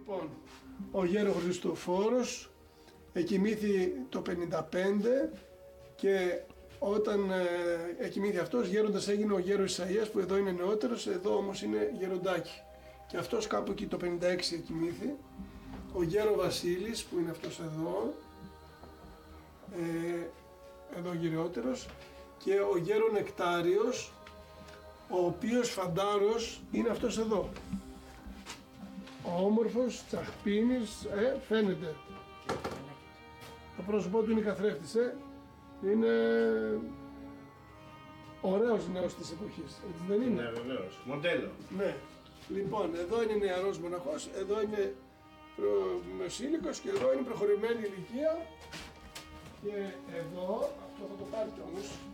Λοιπόν, ο γέρο Χριστοφόρος εκοιμήθη το 55 και όταν εκοιμήθη αυτός, γέροντας έγινε ο γέρος Ισαΐας, που εδώ είναι νεότερος, εδώ όμως είναι γεροντάκι. Και αυτός κάπου εκεί το 56 εκοιμήθη. Ο γέρο Βασίλης, που είναι αυτός εδώ, εδώ γυραιότερος, και ο γέρο Νεκτάριος, ο οποίος φαντάρος είναι αυτός εδώ. Ο όμορφος, τσαχπίνης, φαίνεται. Το πρόσωπό του είναι καθρέφτης, είναι ωραίος νέος της εποχής, έτσι δεν είναι? Ναι, βεβαίως. Μοντέλο. Ναι. Λοιπόν, εδώ είναι νεαρός μοναχός, εδώ είναι μεσήλικος και εδώ είναι προχωρημένη ηλικία. Και εδώ, αυτό θα το πάρετε όμως,